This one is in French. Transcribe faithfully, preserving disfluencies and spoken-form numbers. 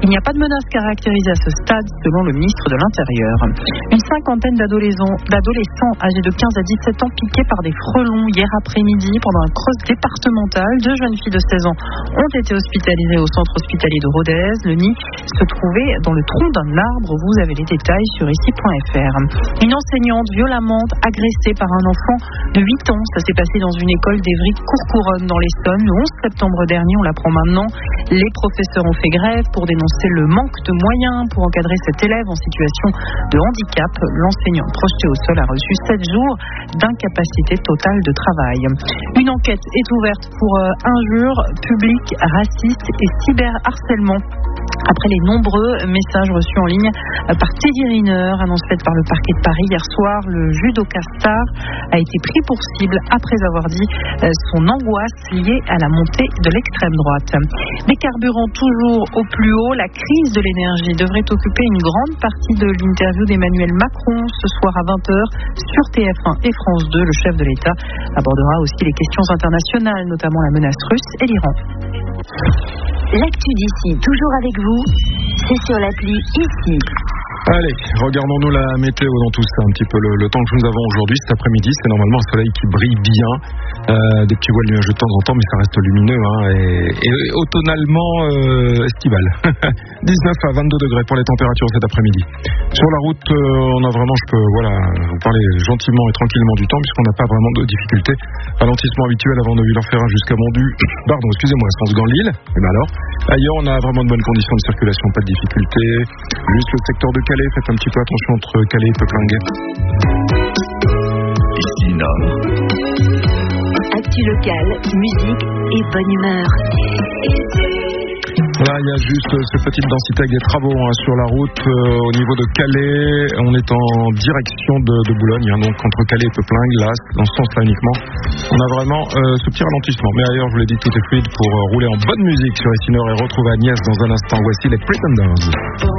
Il n'y a pas de menace caractérisée à ce stade, selon le ministre de l'Intérieur. Une cinquantaine d'adolescents, d'adolescents âgés de quinze à dix-sept ans piqués par des frelons hier après-midi pendant un cross départemental. Deux jeunes filles de seize ans ont été hospitalisées au centre hospitalier de Rodez. Le nid se trouvait dans le tronc d'un arbre. Vous avez les détails sur ici point f r. Une enseignante violemment agressée par un enfant de huit ans. Ça s'est passé dans une école d'Évry-Courcouronnes dans l'Essonne le onze septembre dernier. On l'apprend maintenant. Les professeurs ont fait grève pour dénoncer le manque de moyens pour encadrer cet élève en situation de handicap. L'enseignant projeté au sol a reçu sept jours d'incapacité totale de travail. Une enquête est ouverte pour euh, injures publiques, racistes et cyberharcèlement. Après les nombreux messages reçus en ligne par Teddy Riner, annonce faite par le parquet de Paris hier soir, le judoka star a été pris pour cible après avoir dit son angoisse liée à la montée de l'extrême droite. Les carburants toujours au plus haut, la crise de l'énergie devrait occuper une grande partie de l'interview d'Emmanuel Macron ce soir à vingt heures sur T F un et France deux. Le chef de l'État abordera aussi les questions internationales, notamment la menace russe et l'Iran. L'actu d'ici, toujours avec vous, c'est sur l'appli ici. Allez, regardons-nous la météo dans tout ça, un petit peu le, le temps que nous avons aujourd'hui, cet après-midi. C'est normalement un soleil qui brille bien, euh, des petits voiles nuageux de temps en temps, mais ça reste lumineux hein, et, et automnalement euh, estival. dix-neuf à vingt-deux degrés pour les températures cet après-midi. Sur la route, euh, on a vraiment, je peux voilà, vous parler gentiment et tranquillement du temps, puisqu'on n'a pas vraiment de difficultés. Ralentissement habituel avant de Villers-Ferrin jusqu'à Mondu, pardon, excusez-moi, sens Gand-Lille. Et bien alors, ailleurs, on a vraiment de bonnes conditions de circulation, pas de difficultés. Juste le secteur de Calais, faites un petit peu attention entre Calais et Peuplinghe. Ici Nord. Actu locale, musique et bonne humeur. Là, il y a juste cette petite densité avec des travaux hein, sur la route euh, au niveau de Calais. On est en direction de, de Boulogne, hein, donc entre Calais et Peuplinghe, là, dans ce sens-là uniquement. On a vraiment euh, ce petit ralentissement. Mais ailleurs, je vous l'ai dit, tout est fluide pour euh, rouler en bonne musique sur Ici Nord et retrouver Agnès dans un instant. Voici les Pretenders.